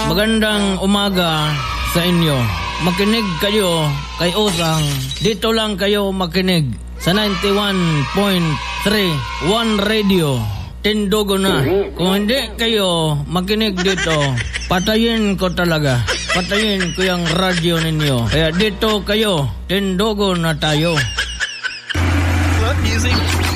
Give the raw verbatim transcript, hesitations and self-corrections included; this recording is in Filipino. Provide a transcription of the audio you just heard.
Magandang umaga sa inyo. Makinig kayo kay Osang. Dito lang kayo makinig sa ninety-one point three One Radio. Tindugo na. Kung hindi kayo makinig dito, patayin ko talaga. Patayin ko yung radyo ninyo. Kaya dito kayo, tindugo na tayo. Love music.